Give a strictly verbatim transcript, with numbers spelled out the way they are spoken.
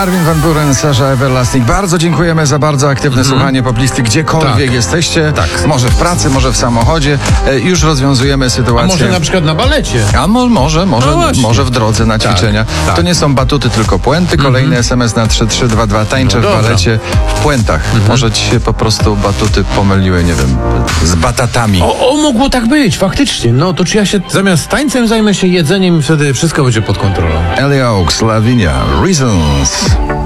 Armin van Buuren, Sasha Everlasting. Bardzo dziękujemy za bardzo aktywne mm. słuchanie poplisty, gdziekolwiek tak. jesteście. Tak. Może w pracy, może w samochodzie. E, już rozwiązujemy sytuację. A może na przykład na balecie. A mo, może, może, no może w drodze na ćwiczenia. Tak, tak. To nie są batuty, tylko puenty. Kolejny mm-hmm. S M S na trzy trzy dwa dwa. Tańczę no w balecie w puentach. Mm-hmm. Może ci się po prostu batuty pomyliły, nie wiem, z batatami. O, o, mogło tak być, faktycznie. No to czy ja się zamiast tańcem zajmę się jedzeniem i wtedy wszystko będzie pod kontrolą. Ellie Oaks, Lavinia, Reasons.